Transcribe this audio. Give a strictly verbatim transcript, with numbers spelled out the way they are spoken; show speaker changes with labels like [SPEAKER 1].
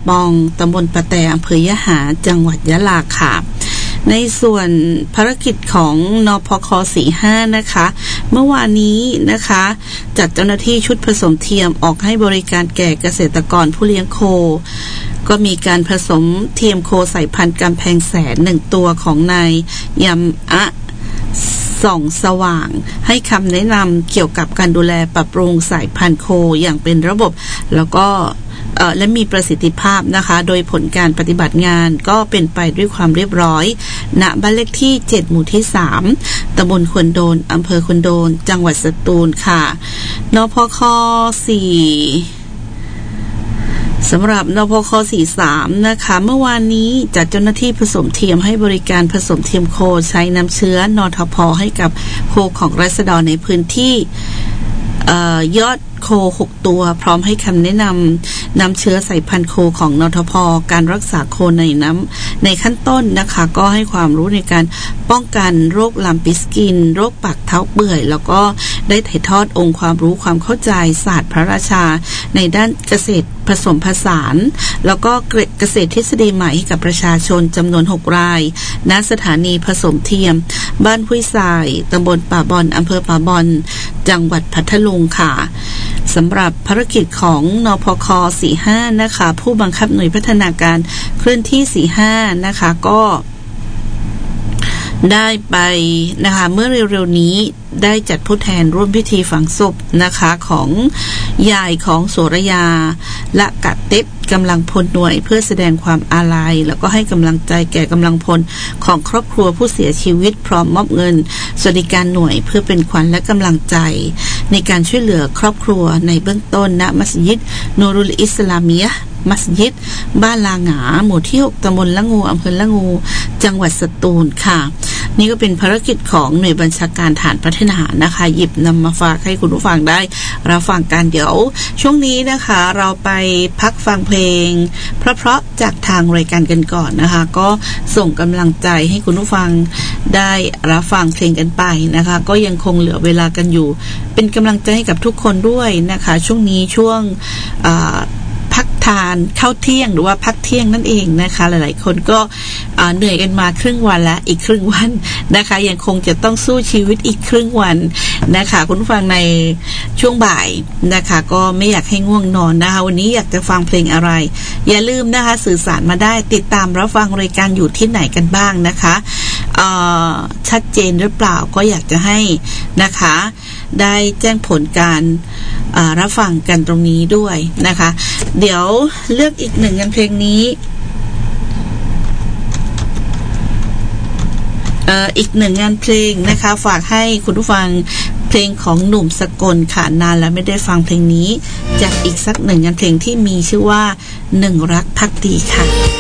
[SPEAKER 1] ปองตำบลปะแตอำเภอยะหาจังหวัดยะลาค่ะในส่วนภารกิจของนพค.สี่สิบห้านะคะเมื่อวานนี้นะคะจัดเจ้าหน้าที่ชุดผสมเทียมออกให้บริการแก่เกษตรกรผู้เลี้ยงโคก็มีการผสมเทียมโคสายพันธุ์กำแพงแสนหนึ่งตัวของนายยำอะส่องสว่างให้คำแนะนำเกี่ยวกับการดูแลปรับปรุงสายพันธุ์โคอย่างเป็นระบบแล้วก็และมีประสิทธิภาพนะคะโดยผลการปฏิบัติงานก็เป็นไปด้วยความเรียบร้อยณบ้านเลขที่เจ็ดหมู่ที่สามตำบลควนโดนอำเภอควนโดนจังหวัดสตูลค่ะนพค.สี่สำหรับนพค.สี่สิบสามนะคะเมื่อวานนี้จัดเจ้าหน้าที่ผสมเทียมให้บริการผสมเทียมโคใช้น้ำเชื้อนทพ.ให้กับโคของราษฎรในพื้นที่ยอดโคหกตัวพร้อมให้คำแนะนำนำเชื้อสายพันธุ์โคของนทพ.การรักษาโคในน้ำในขั้นต้นนะคะก็ให้ความรู้ในการป้องกันโรคลำปีสกินโรคปากเท้าเปื่อยแล้วก็ได้ถ่ายทอดองค์ความรู้ความเข้าใจศาสตร์พระราชาในด้านเกษตรผสมผสานแล้วก็เกษตรทฤษฎีใหม่ให้กับประชาชนจำนวนหกรายณสถานีผสมเทียมบ้านห้วยทรายตำบลป่าบอนอำเภอป่าบอนจังหวัดพัทลุงค่ะสำหรับภารกิจของนพค.สี่สิบห้านะคะผู้บังคับหน่วยพัฒนาการเคลื่อนที่สี่สิบห้านะคะก็ได้ไปนะคะเมื่อเร็วๆนี้ได้จัดผู้แทนร่วมพิธีฝังศพนะคะของยายของโสรยาและกะเต็บกำลังพลหน่วยเพื่อแสดงความอาลัยแล้วก็ให้กำลังใจแก่กำลังพลของครอบครัวผู้เสียชีวิตพร้อมมอบเงินสวัสดิการหน่วยเพื่อเป็นขวัญและกำลังใจในการช่วยเหลือครอบครัวในเบื้องต้นณมัสยิดนูรุลอิสลามียะห์มัสยิดบ้านลาหงาหมู่ที่หกตำบลละงูอำเภอละงูจังหวัดสตูลค่ะนี่ก็เป็นภารกิจของหน่วยบัญชาการฐานพัฒนานะคะหยิบนำมาฝากให้คุณผู้ฟังได้รับฟังกันเดี๋ยวช่วงนี้นะคะเราไปพักฟังเพลงเพราะๆจากทางรายการกันก่อนนะคะก็ส่งกำลังใจให้คุณผู้ฟังได้รับฟังเพลงกันไปนะคะก็ยังคงเหลือเวลากันอยู่เป็นกำลังใจให้กับทุกคนด้วยนะคะช่วงนี้ช่วงพักทานเข้าเที่ยงหรือว่าพักเที่ยงนั่นเองนะคะหลายๆคนก็เหนื่อยกันมาครึ่งวันแล้วอีกครึ่งวันนะคะยังคงจะต้องสู้ชีวิตอีกครึ่งวันนะคะคุณผู้ฟังในช่วงบ่ายนะคะก็ไม่อยากให้ง่วงนอนนะคะวันนี้อยากจะฟังเพลงอะไรอย่าลืมนะคะสื่อสารมาได้ติดตามรับฟังรายการอยู่ที่ไหนกันบ้างนะคะชัดเจนหรือเปล่าก็อยากจะให้นะคะได้แจ้งผลการรับฟังกันตรงนี้ด้วยนะคะเดี๋ยวเลือกอีกหนึ่งงานเพลงนี้เอ่ออีกหนึ่งงานเพลงนะคะฝากให้คุณผู้ฟังเพลงของหนุ่มสกลค่ะนานแล้วไม่ได้ฟังเพลงนี้จากอีกสักหนึ่งงานเพลงที่มีชื่อว่าหนึ่งรักภักดีค่ะ